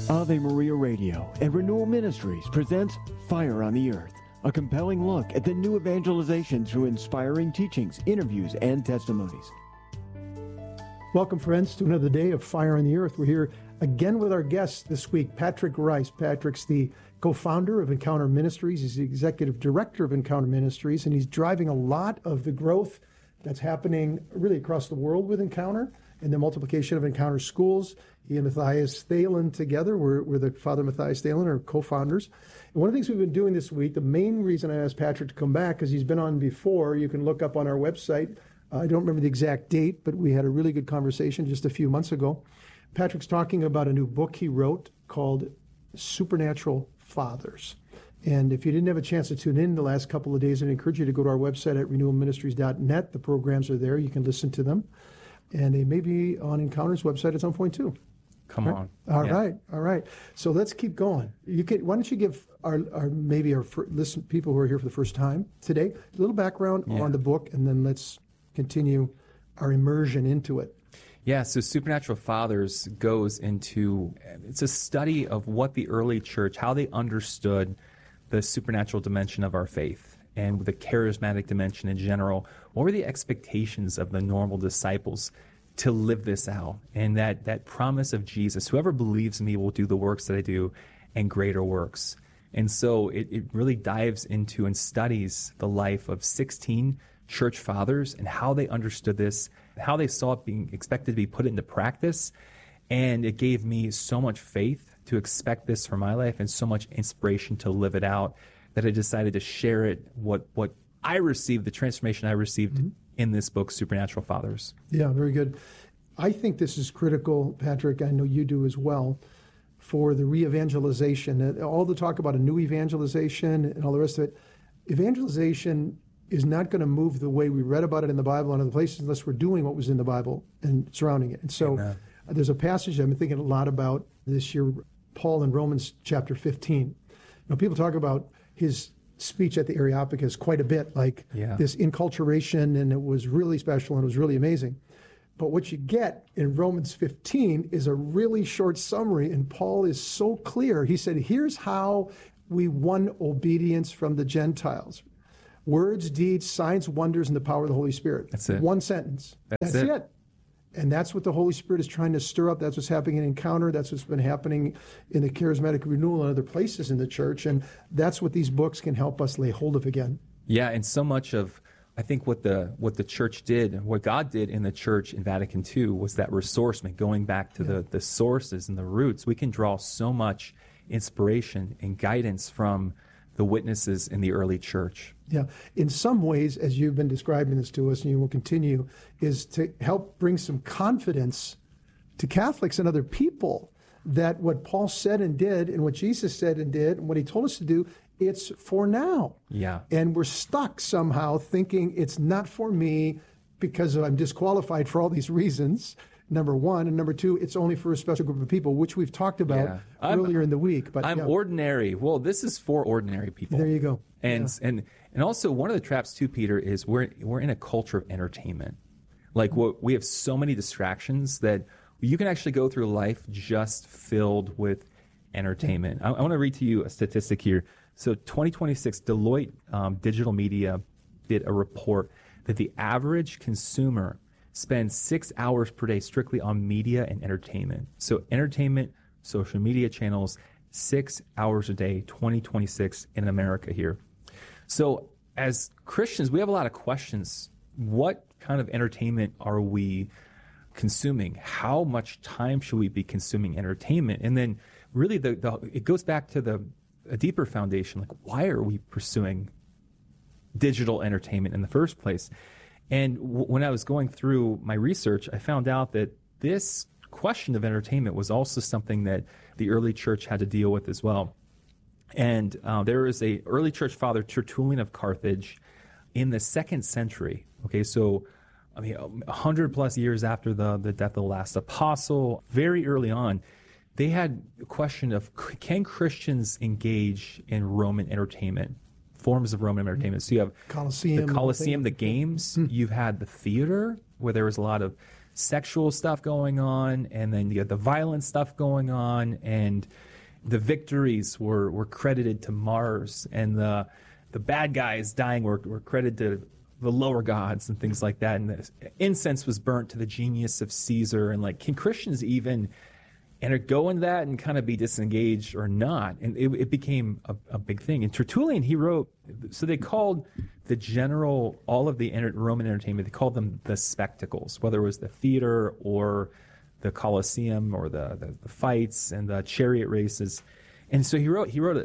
Ave Maria Radio and Renewal Ministries presents Fire on the Earth, a compelling look at the new evangelization through inspiring teachings, interviews, and testimonies. Welcome, friends, to another day of Fire on the Earth. We're here again with our guest this week, Patrick Rice. Patrick's the co-founder of Encounter Ministries. He's the executive director of Encounter Ministries, and he's driving a lot of the growth that's happening really across the world with Encounter and the multiplication of Encounter schools. He and Matthias Thelen together, we're the Father Matthias Thelen, are co-founders. And one of the things we've been doing this week, the main reason I asked Patrick to come back, because he's been on before, you can look up on our website. I don't remember the exact date, but we had a really good conversation just a few months ago. Patrick's talking about a new book he wrote called Supernatural Fathers. And if you didn't have a chance to tune in the last couple of days, I'd encourage you to go to our website at renewalministries.net. The programs are there. You can listen to them. And they may be on Encounter's website at some point, too. Come on. All right. So let's keep going. Why don't you give our people who are here for the first time today a little background on the book, and then let's continue our immersion into it. Yeah, so Supernatural Fathers goes into, it's a study of what the early church, how they understood the supernatural dimension of our faith and the charismatic dimension in general. What were the expectations of the normal disciples to live this out? And that promise of Jesus, whoever believes in me will do the works that I do and greater works. And so it really dives into and studies the life of 16 church fathers and how they understood this, how they saw it being expected to be put into practice. And it gave me so much faith to expect this for my life and so much inspiration to live it out that I decided to share it, what I received, the transformation I received in this book, Supernatural Fathers. Yeah, very good. I think this is critical, Patrick, I know you do as well, for the re-evangelization. All the talk about a new evangelization and all the rest of it, evangelization is not going to move the way we read about it in the Bible and other places unless we're doing what was in the Bible and surrounding it. And so there's a passage I've been thinking a lot about this year, Paul in Romans chapter 15. Now, people talk about his speech at the Areopagus quite a bit, like this enculturation, and it was really special and it was really amazing. But what you get in Romans 15 is a really short summary, and Paul is so clear. He said, here's how we won obedience from the Gentiles. Words, deeds, signs, wonders, and the power of the Holy Spirit. That's it. One sentence. That's it. And that's what the Holy Spirit is trying to stir up. That's what's happening in Encounter. That's what's been happening in the Charismatic Renewal and other places in the church. And that's what these books can help us lay hold of again. Yeah, and so much of, I think what the church did, what God did in the church in Vatican II was that ressourcement, going back to the sources and the roots. We can draw so much inspiration and guidance from the witnesses in the early church. Yeah. In some ways, as you've been describing this to us, and you will continue, is to help bring some confidence to Catholics and other people that what Paul said and did and what Jesus said and did and what he told us to do, it's for now. Yeah. And we're stuck somehow thinking it's not for me because I'm disqualified for all these reasons, number one. And number two, it's only for a special group of people, which we've talked about earlier in the week. But I'm ordinary. Well, this is for ordinary people. There you go. And also one of the traps too, Peter, is we're in a culture of entertainment. Like we have so many distractions that you can actually go through life just filled with entertainment. I want to read to you a statistic here. So 2026, Deloitte Digital Media did a report that the average consumer spends 6 hours per day strictly on media and entertainment. So entertainment, social media channels, 6 hours a day, 2026 in America here. So as Christians, we have a lot of questions. What kind of entertainment are we consuming? How much time should we be consuming entertainment? And then really it goes back to a deeper foundation, like why are we pursuing digital entertainment in the first place? And when I was going through my research, I found out that this question of entertainment was also something that the early church had to deal with as well. And there is a early church father, Tertullian of Carthage, in the 2nd century. Okay, so 100 plus years after the death of the last apostle, very early on, they had a question of, can Christians engage in Roman entertainment, forms of Roman entertainment? So you have Colosseum, the Colosseum, the games. You've had the theater, where there was a lot of sexual stuff going on, and then you had the violent stuff going on, and the victories were credited to Mars, and the bad guys dying were credited to the lower gods and things like that. And the incense was burnt to the genius of Caesar. And like, can Christians even go in that and kind of be disengaged or not? And it became a big thing. And Tertullian, he wrote, so they called the general, all of the Roman entertainment, they called them the spectacles, whether it was the theater or the Colosseum or the fights and the chariot races. And so he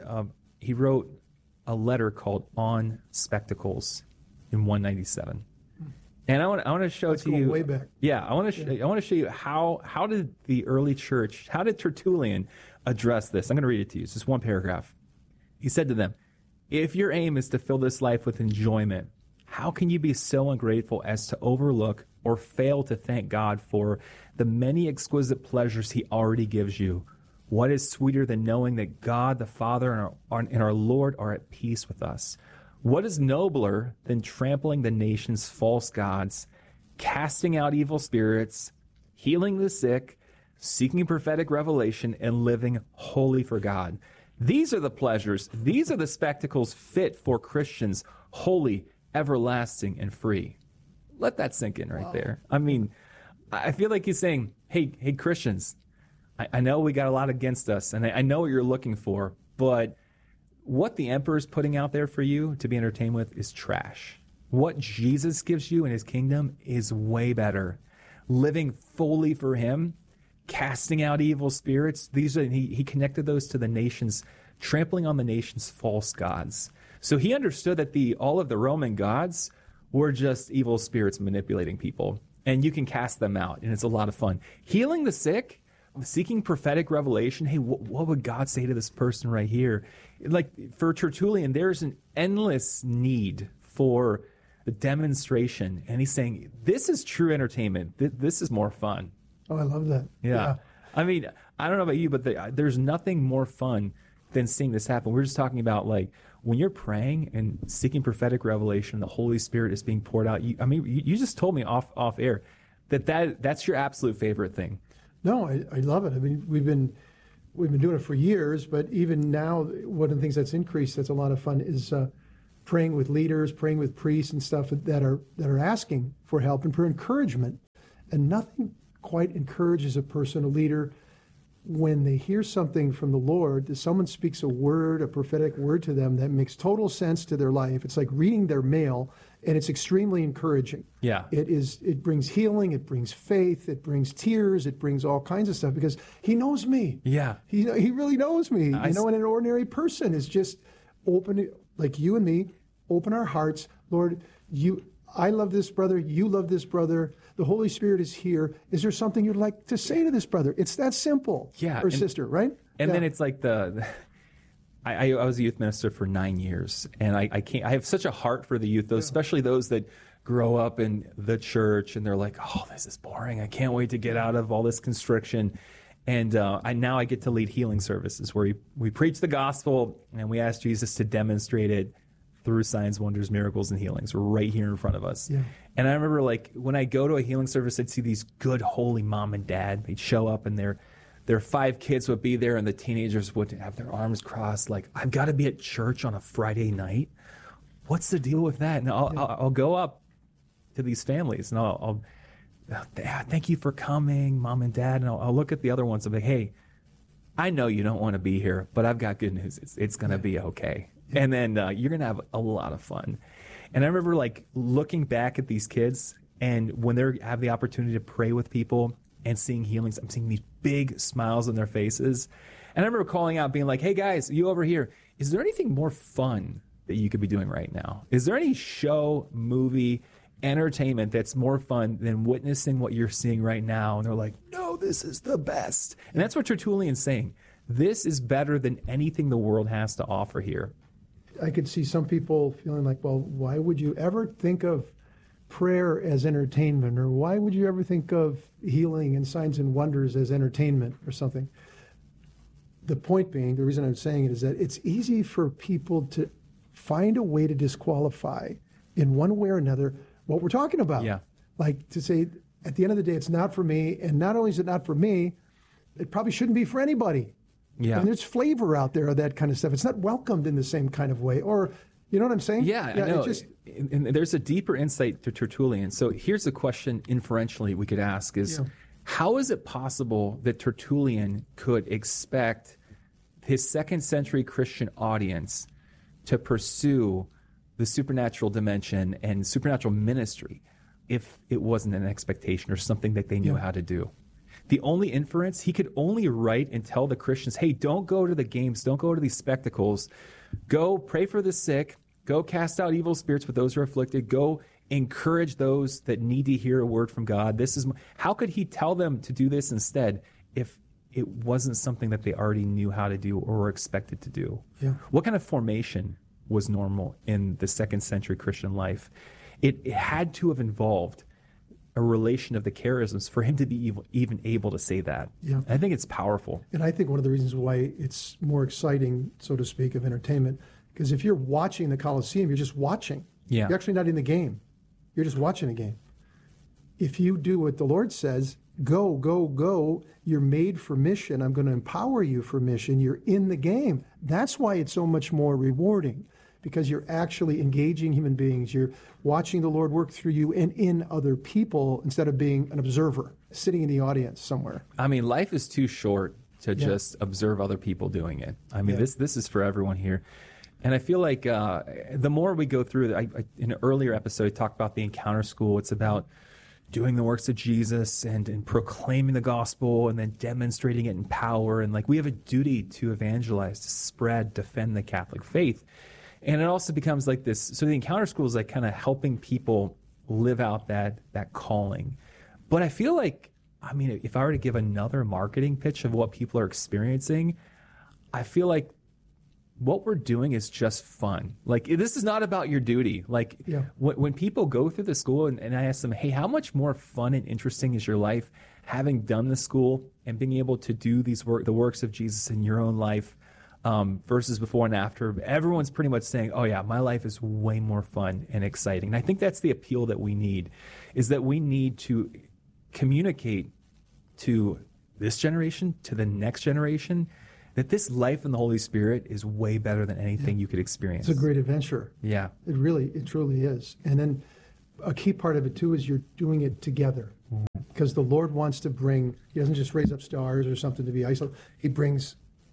wrote a letter called On Spectacles in 197. And I want to show That's to you way back. Yeah, I want to show you how did the early church, how did Tertullian address this? I'm going to read it to you. It's just one paragraph. He said to them, "If your aim is to fill this life with enjoyment, how can you be so ungrateful as to overlook or fail to thank God for the many exquisite pleasures he already gives you? What is sweeter than knowing that God the Father and our Lord are at peace with us? What is nobler than trampling the nation's false gods, casting out evil spirits, healing the sick, seeking prophetic revelation, and living wholly for God? These are the pleasures, these are the spectacles fit for Christians, holy, everlasting, and free." Let that sink in right there. I mean, I feel like he's saying, hey Christians, I know we got a lot against us, and I know what you're looking for, but what the emperor's putting out there for you to be entertained with is trash. What Jesus gives you in his kingdom is way better. Living fully for him, casting out evil spirits, he connected those to the nations, trampling on the nation's false gods. So he understood that all of the Roman gods were just evil spirits manipulating people, and you can cast them out, and it's a lot of fun. Healing the sick, seeking prophetic revelation. Hey, what would God say to this person right here? Like for Tertullian, there's an endless need for the demonstration. And he's saying, this is true entertainment. This is more fun. Oh, I love that. Yeah. I mean, I don't know about you, but there's nothing more fun than seeing this happen. We're just talking about like when you're praying and seeking prophetic revelation, the Holy Spirit is being poured out. You just told me off air that's your absolute favorite thing. No, I love it. I mean, we've been doing it for years, but even now, one of the things that's increased that's a lot of fun is praying with leaders, praying with priests and stuff that are asking for help and for encouragement. And nothing quite encourages a person, a leader, when they hear something from the Lord, that someone speaks a word, a prophetic word to them that makes total sense to their life. It's like reading their mail, and it's extremely encouraging. Yeah. It brings healing, it brings faith, it brings tears, it brings all kinds of stuff because he knows me. Yeah. He really knows me. And an ordinary person is just open, like you and me, open our hearts. Lord, I love this brother, you love this brother. The Holy Spirit is here. Is there something you'd like to say to this brother? It's that simple. Yeah. Or sister, right? And then it's like I was a youth minister for 9 years, and I have such a heart for the youth, especially those that grow up in the church and they're like, oh, this is boring. I can't wait to get out of all this constriction. And now I get to lead healing services where we preach the gospel and we ask Jesus to demonstrate it through signs, wonders, miracles, and healings right here in front of us. Yeah. And I remember like when I go to a healing service, I'd see these good, holy mom and dad. They'd show up and their 5 kids would be there, and the teenagers would have their arms crossed like, I've got to be at church on a Friday night. What's the deal with that? And I'll go up to these families and I'll thank you for coming, mom and dad. And I'll look at the other ones and be, hey, I know you don't want to be here, but I've got good news. It's going to be okay. And then you're going to have a lot of fun. And I remember like looking back at these kids, and when they have the opportunity to pray with people and seeing healings, I'm seeing these big smiles on their faces. And I remember calling out, being like, hey guys, you over here, is there anything more fun that you could be doing right now? Is there any show, movie, entertainment that's more fun than witnessing what you're seeing right now? And they're like, no, this is the best. And that's what Tertullian's saying. This is better than anything the world has to offer here. I could see some people feeling like, well, why would you ever think of prayer as entertainment? Or why would you ever think of healing and signs and wonders as entertainment or something? The point being, the reason I'm saying it is that it's easy for people to find a way to disqualify in one way or another what we're talking about. Yeah. Like to say, At the end of the day, it's not for me. And not only is it not for me, it probably shouldn't be for anybody. Yeah. And there's flavor out there of that kind of stuff. It's not welcomed in the same kind of way. Or, you know what I'm saying? Yeah, I know. And there's a deeper insight to Tertullian. So here's a question inferentially we could ask is, how is it possible that Tertullian could expect his second century Christian audience to pursue the supernatural dimension and supernatural ministry if it wasn't an expectation or something that they knew how to do? The only inference, he could only write and tell the Christians, hey, don't go to the games, don't go to these spectacles, go pray for the sick, go cast out evil spirits with those who are afflicted, go encourage those that need to hear a word from God. How could he tell them to do this instead if it wasn't something that they already knew how to do or were expected to do? Yeah. What kind of formation was normal in the second century Christian life? It had to have involved a relation of the charisms for him to be even able to say that. Yeah. I think it's powerful. And I think one of the reasons why it's more exciting, so to speak, of entertainment, because if you're watching the Colosseum, you're just watching. Yeah. You're actually not in the game. You're just watching a game. If you do what the Lord says, go, go, go, you're made for mission. I'm going to empower you for mission. You're in the game. That's why it's so much more rewarding, because you're actually engaging human beings. You're watching the Lord work through you and in other people instead of being an observer, sitting in the audience somewhere. I mean, life is too short to just observe other people doing it. I mean, this is for everyone here. And I feel like the more we go through, in an earlier episode, I talked about the Encounter School. It's about doing the works of Jesus and proclaiming the gospel and then demonstrating it in power. And like we have a duty to evangelize, to spread, defend the Catholic faith. And it also becomes like this. So the Encounter School is like kind of helping people live out that calling. But I feel like, I mean, if I were to give another marketing pitch of what people are experiencing, I feel like what we're doing is just fun. Like, this is not about your duty. Like, when people go through the school and I ask them, hey, how much more fun and interesting is your life having done the school and being able to do the works of Jesus in your own life versus before and after? Everyone's pretty much saying, oh, yeah, my life is way more fun and exciting. And I think that's the appeal that we need, is that we need to communicate to this generation, to the next generation, that this life in the Holy Spirit is way better than anything you could experience. It's a great adventure. Yeah. It truly is. And then a key part of it, too, is you're doing it together. Because the Lord wants to he doesn't just raise up stars or something to be isolated. He brings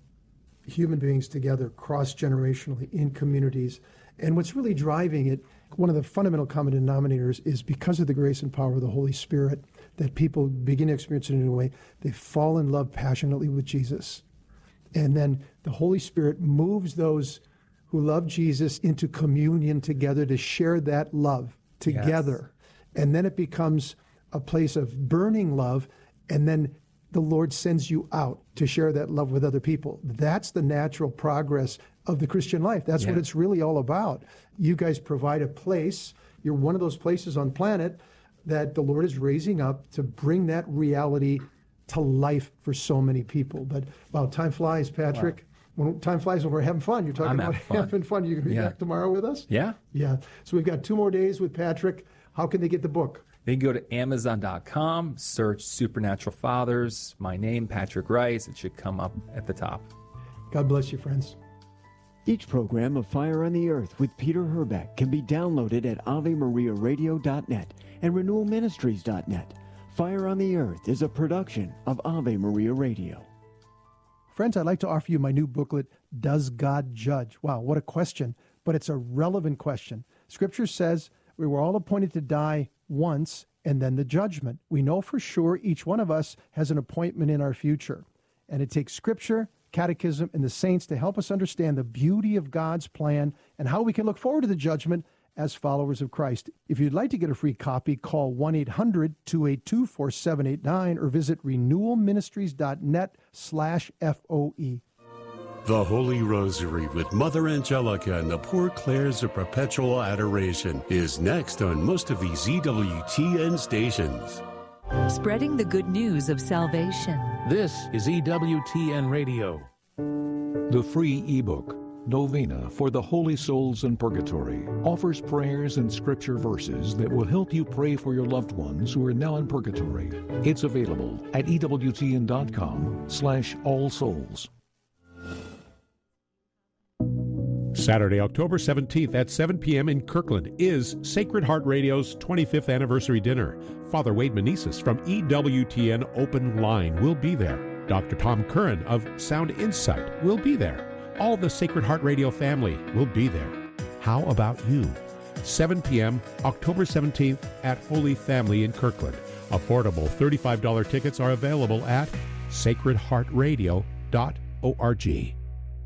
human beings together cross-generationally in communities. And what's really driving it, one of the fundamental common denominators is because of the grace and power of the Holy Spirit, that people begin to experience it in a way. They fall in love passionately with Jesus. And then the Holy Spirit moves those who love Jesus into communion together to share that love together. Yes. And then it becomes a place of burning love, and then the Lord sends you out to share that love with other people. That's the natural progress of the Christian life. That's what it's really all about. You guys provide a place. You're one of those places on planet that the Lord is raising up to bring that reality to life for so many people. But wow, time flies, Patrick. Wow. Time flies when we're having fun. You're talking about having fun. You can be back tomorrow with us? Yeah. Yeah. So we've got 2 more days with Patrick. How can they get the book? They can go to Amazon.com, search Supernatural Fathers, my name, Patrick Rice. It should come up at the top. God bless you, friends. Each program of Fire on the Earth with Peter Herbeck can be downloaded at AveMariaRadio.net and RenewalMinistries.net. Fire on the Earth is a production of Ave Maria Radio. Friends, I'd like to offer you my new booklet, Does God Judge? Wow, what a question, but it's a relevant question. Scripture says we were all appointed to die once and then the judgment. We know for sure each one of us has an appointment in our future. And it takes Scripture, Catechism, and the saints to help us understand the beauty of God's plan and how we can look forward to the judgment as followers of Christ. If you'd like to get a free copy, call 1-800-282-4789 or visit renewalministries.net/FOE. The Holy Rosary with Mother Angelica and the Poor Clares of Perpetual Adoration is next on most of these EWTN stations. Spreading the good news of salvation. This is EWTN Radio. The free ebook, Novena for the Holy Souls in Purgatory offers prayers and scripture verses that will help you pray for your loved ones who are now in purgatory. It's available at EWTN.com/allsouls. Saturday, October 17th at 7 p.m. in Kirkland is Sacred Heart Radio's 25th anniversary dinner. Father Wade Meneses from EWTN Open Line will be there. Dr. Tom Curran of Sound Insight will be there. All the Sacred Heart Radio family will be there. How about you? 7 p.m., October 17th at Holy Family in Kirkland. Affordable $35 tickets are available at sacredheartradio.org.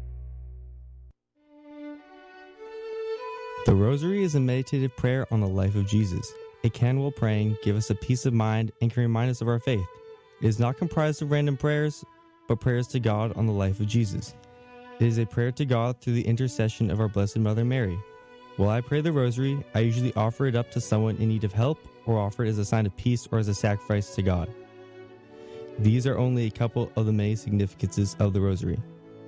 The Rosary is a meditative prayer on the life of Jesus. It can, while praying, give us a peace of mind and can remind us of our faith. It is not comprised of random prayers, but prayers to God on the life of Jesus. It is a prayer to God through the intercession of our Blessed Mother Mary. While I pray the Rosary, I usually offer it up to someone in need of help or offer it as a sign of peace or as a sacrifice to God. These are only a couple of the many significances of the Rosary.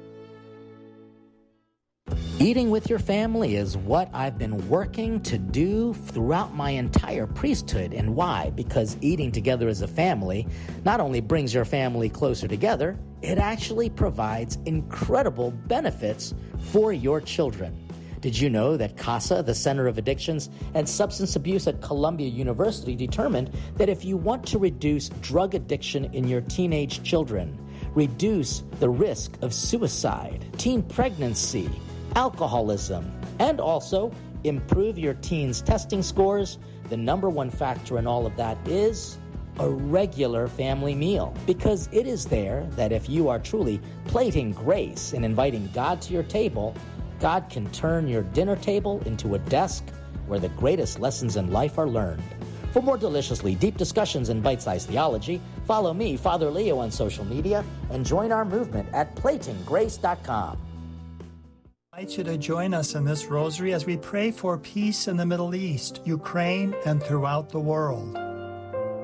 Eating with your family is what I've been working to do throughout my entire priesthood. And why? Because eating together as a family not only brings your family closer together, it actually provides incredible benefits for your children. Did you know that CASA, the Center of Addictions and Substance Abuse at Columbia University, determined that if you want to reduce drug addiction in your teenage children, reduce the risk of suicide, teen pregnancy, alcoholism, and also improve your teens' testing scores, the number one factor in all of that is a regular family meal. Because it is there that if you are truly plating grace and inviting God to your table, God can turn your dinner table into a desk where the greatest lessons in life are learned. For more deliciously deep discussions in bite-sized theology, follow me, Father Leo, on social media and join our movement at platinggrace.com. I invite you to join us in this rosary as we pray for peace in the Middle East, Ukraine, and throughout the world.